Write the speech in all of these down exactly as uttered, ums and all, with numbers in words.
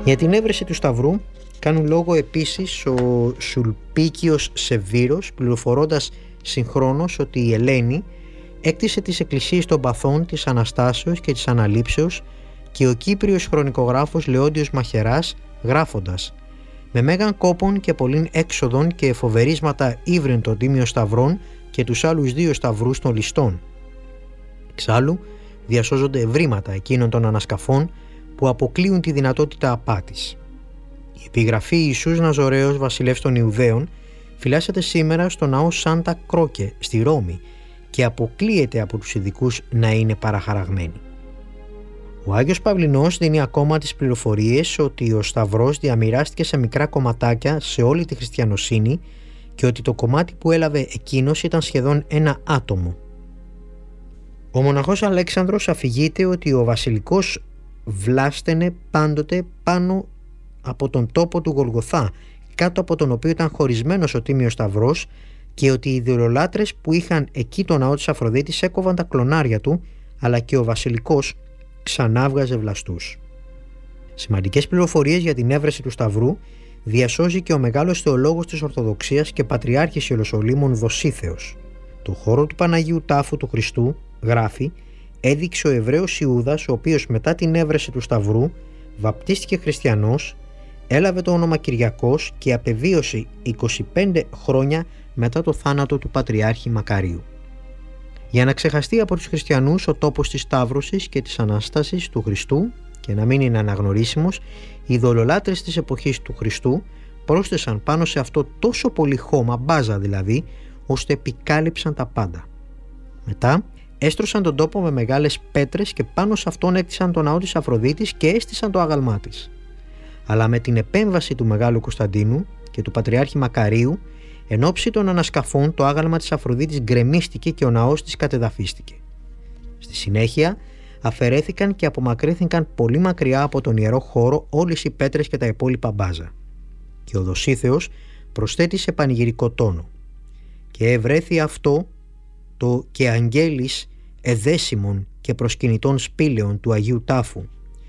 Για την έβρεση του Σταυρού κάνουν λόγο επίσης ο Σουλπίκιος Σεβύρος, πληροφορώντας συγχρόνως ότι η Ελένη έκτισε τις εκκλησίες των παθών της Αναστάσεως και της Αναλήψεως και ο Κύπριος χρονικογράφος Λεόντιος Μαχαιράς γράφοντας «Με μέγαν κόπον και πολλήν έξοδον και φοβερίσματα ύβρεν των τίμιων σταυρών και τους άλλους δύο σταυρούς των ληστών». Εξάλλου διασώζονται ευρήματα εκείνων των ανασκαφών που αποκλείουν τη δυνατότητα απάτης. Η επιγραφή Ιησούς Ναζωραίος βασιλεύς των Ιουδαίων φυλάσσεται σήμερα στο ναό Σάντα Κρόκε στη Ρώμη και αποκλείεται από τους ειδικούς να είναι παραχαραγμένη. Ο Άγιος Παυλινός δίνει ακόμα τις πληροφορίες ότι ο Σταυρός διαμοιράστηκε σε μικρά κομματάκια σε όλη τη χριστιανοσύνη και ότι το κομμάτι που έλαβε εκείνος ήταν σχεδόν ένα άτομο. Ο μοναχός Αλέξανδρος αφηγείται ότι ο βασιλικός βλάσταινε πάντοτε πάνω από τον τόπο του Γολγοθά, κάτω από τον οποίο ήταν χωρισμένος ο Τίμιος Σταυρός, και ότι οι ιδωλολάτρες που είχαν εκεί το ναό της Αφροδίτης έκοβαν τα κλονάρια του, αλλά και ο βασιλικός ξανά βγάζε βλαστούς. Σημαντικές πληροφορίες για την έβρεση του Σταυρού διασώζει και ο μεγάλος θεολόγος της Ορθοδοξίας και Πατριάρχης Ιεροσολύμων Δοσίθεος. Το χώρο του Παναγίου Τάφου του Χριστού, γράφει, έδειξε ο Εβραίος Ιούδας, ο οποίος μετά την έβρεση του Σταυρού βαπτίστηκε χριστιανός, έλαβε το όνομα Κυριακός και απεβίωσε είκοσι πέντε χρόνια μετά το θάνατο του Πατριάρχη Μακαρίου. Για να ξεχαστεί από τους χριστιανούς ο τόπος της Σταύρωσης και της Ανάστασης του Χριστού και να μην είναι αναγνωρίσιμος, οι ειδωλολάτρες της εποχής του Χριστού πρόσθεσαν πάνω σε αυτό τόσο πολύ χώμα, μπάζα δηλαδή, ώστε επικάλυψαν τα πάντα. Μετά έστρωσαν τον τόπο με μεγάλες πέτρες και πάνω σε αυτόν έκτισαν το ναό της Αφροδίτης και έστησαν το άγαλμά της. Αλλά με την επέμβαση του Μεγάλου Κωνσταντίνου και του Πατριάρχη Μακαρίου, εν ώψη των ανασκαφών, το άγαλμα της Αφροδίτης γκρεμίστηκε και ο ναός της κατεδαφίστηκε. Στη συνέχεια αφαιρέθηκαν και απομακρύνθηκαν πολύ μακριά από τον ιερό χώρο όλες οι πέτρες και τα υπόλοιπα μπάζα. Και ο Δοσίθεος προσθέτει σε πανηγυρικό τόνο «Και ευρέθη αυτό το και αγγέλης εδέσιμων και προσκυνητών σπήλαιων του Αγίου Τάφου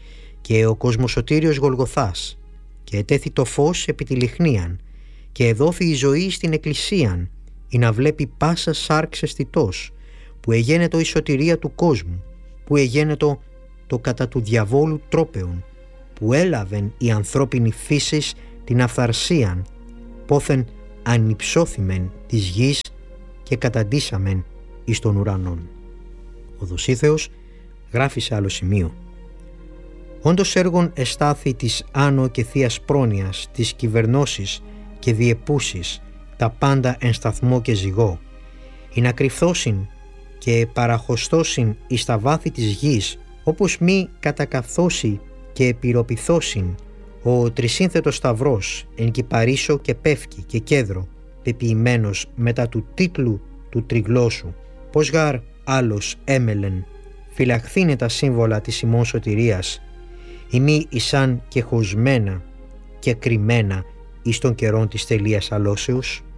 και ο κοσμοσωτήριος Γολγοθάς και ετέθη το φως επί τη λιχνίαν και εδόθη η ζωή στην εκκλησίαν ή να βλέπει πάσα σάρξ αισθητός που εγένετο η σωτηρία του κόσμου, που εγένετο το κατά του διαβόλου τρόπεων, που έλαβεν η ανθρώπινη φύσης την αυθαρσίαν, πόθεν ανυψώθημεν της γης και καταντήσαμεν εις των ουρανών». Ο Δοσίθεος γράφει σε άλλο σημείο «Όντως έργον εστάθη της άνω και θείας πρόνοιας, της κυβερνώσης και διεπούσης, τα πάντα εν σταθμό και ζυγό, ή να κρυφθώσιν και παραχωστώσιν εις τα βάθη της γης, όπως μη κατακαθώσει και επιρροπηθώσιν ο τρισύνθετος σταυρός εν κυπαρίσο και πεύκη και κέδρο, πεποιημένος μετά του τίτλου του τριγλώσου, πως γαρ άλλος έμελεν, φυλαχθήνε τα σύμβολα της ημών σωτηρίας, ημί ησάν και χωσμένα και κρυμμένα εις των καιρών της τελείας αλώσεως».